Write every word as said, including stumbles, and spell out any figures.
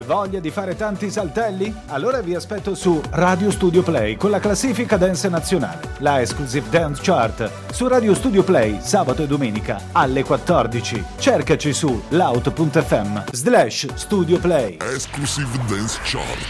Voglia di fare tanti saltelli? Allora vi aspetto su Radio Studio Play con la classifica dance nazionale, la Exclusive Dance Chart, su Radio Studio Play sabato e domenica alle quattordici. Cercaci su loud punto effe emme slash Studio Play. Exclusive Dance Chart.